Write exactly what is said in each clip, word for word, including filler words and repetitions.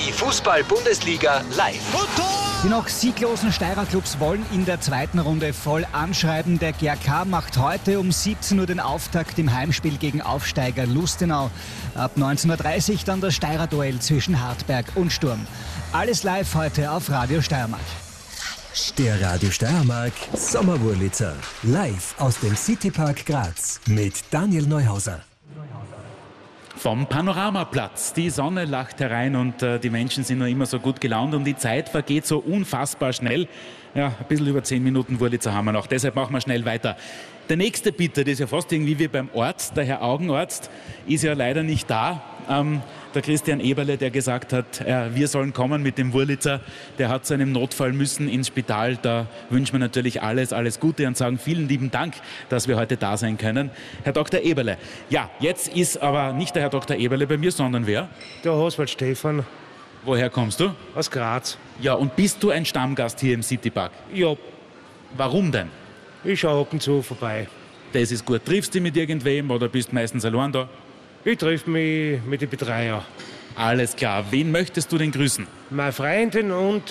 Die Fußball-Bundesliga live. Die noch sieglosen Steirer Clubs wollen in der zweiten Runde voll anschreiben. Der G A K macht heute um siebzehn Uhr den Auftakt im Heimspiel gegen Aufsteiger Lustenau. Ab neunzehn Uhr dreißig dann das Steirer Duell zwischen Hartberg und Sturm. Alles live heute auf Radio Steiermark. Der Radio Steiermark Sommerwurlitzer. Live aus dem Citypark Graz mit Daniel Neuhauser. Vom Panoramaplatz. Die Sonne lacht herein und äh, die Menschen sind noch immer so gut gelaunt und die Zeit vergeht so unfassbar schnell. Ja, ein bisschen über zehn Minuten Wurlitzer haben wir noch, deshalb machen wir schnell weiter. Der nächste bitte, das ist ja fast irgendwie wie beim Arzt, der Herr Augenarzt, ist ja leider nicht da. Ähm, der Christian Eberle, der gesagt hat, äh, wir sollen kommen mit dem Wurlitzer, der hat zu einem Notfall müssen ins Spital. Da wünschen wir natürlich alles, alles Gute und sagen vielen lieben Dank, dass wir heute da sein können. Herr Doktor Eberle, ja, jetzt ist aber nicht der Herr Doktor Eberle bei mir, sondern wer? Der Oswald Stefan. Woher kommst du? Aus Graz. Ja, und bist du ein Stammgast hier im Citypark? Ja. Warum denn? Ich schaue ab und zu vorbei. Das ist gut. Triffst du dich mit irgendwem oder bist meistens allein da? Ich treffe mich mit den Betreuern. Alles klar. Wen möchtest du denn grüßen? Meine Freundin und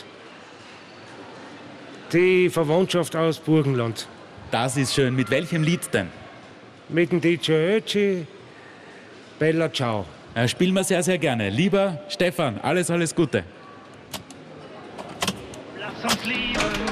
die Verwandtschaft aus Burgenland. Das ist schön. Mit welchem Lied denn? Mit dem D J Ötzi, Bella Ciao. Äh, spielen wir sehr, sehr gerne. Lieber Stefan, alles, alles Gute. Lass uns lieben.